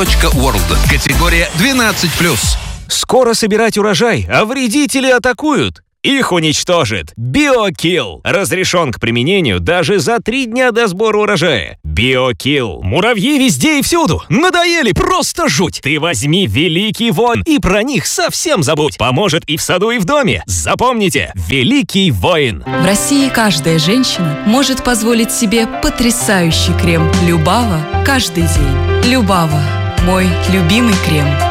.world. Категория 12+. Скоро собирать урожай, а вредители атакуют. Их уничтожит BioKill. Разрешен к применению даже за 3 дня до сбора урожая. BioKill. Муравьи везде и всюду. Надоели, просто жуть. Ты возьми Великий Воин и про них совсем забудь. Поможет и в саду, и в доме. Запомните, Великий Воин. В России каждая женщина может позволить себе потрясающий крем Любава каждый день. Любава. Мой любимый крем.